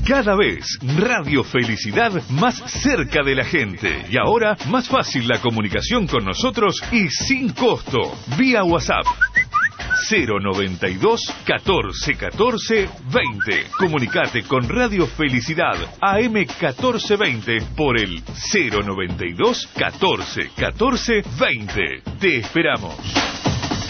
Cada vez Radio Felicidad más cerca de la gente. Y ahora más fácil la comunicación con nosotros y sin costo. Vía WhatsApp 092 14 14 20. Comunicate con Radio Felicidad AM 1420 por el 092 14 14 20. Te esperamos.